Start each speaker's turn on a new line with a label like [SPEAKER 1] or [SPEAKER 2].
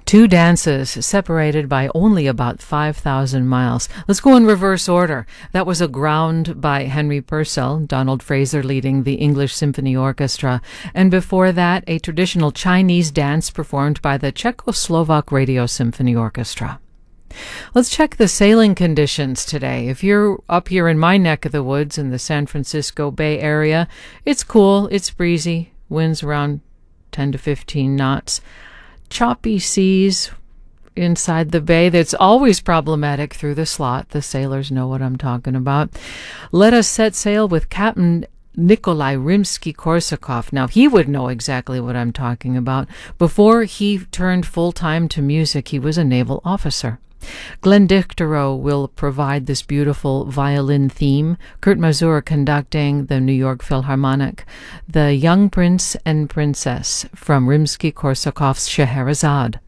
[SPEAKER 1] Two dances separated by only about 5,000 miles. Let's go in reverse order. That was Aground by Henry Purcell, Donald Fraser leading the English Symphony Orchestra. And before that, a traditional Chinese dance performed by the Czechoslovak Radio Symphony Orchestra. Let's check the sailing conditions today. If you're up here in my neck of the woods in the San Francisco Bay Area, it's cool, it's breezy, winds around 10 to 15 knots. Choppy seas inside the bay. That's always problematic through the slot. The sailors know what I'm talking about. Let us set sail with Captain Nikolai Rimsky-Korsakov. Now, he would know exactly what I'm talking about. Before he turned full-time to music, he was a naval officer. Glenn Dicterow will provide this beautiful violin theme. Kurt Masur conducting the New York Philharmonic. The Young Prince and Princess from Rimsky-Korsakov's Scheherazade.